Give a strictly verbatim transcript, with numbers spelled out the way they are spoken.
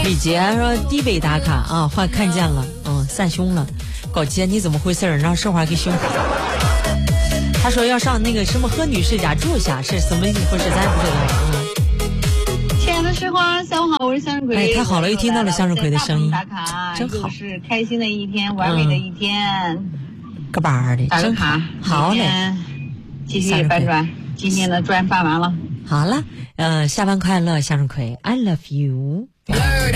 李杰说低北打卡啊，换看见了，嗯，散胸了。高杰你怎么回事？让社花给胸卡。他说要上那个什么何女士家住一下，是什么回事？咱也不知道。 嗯。亲爱的社花，下午好，我是向日葵。 哎，太好了，又听到了向日葵的声音， 打卡， 真好， 是开心的一天，完美的一天。 嗯、个巴的， 打个卡， 好嘞。 继续搬砖，今天的砖搬完了。 好了，呃，下班快乐，向日葵 ，I love you。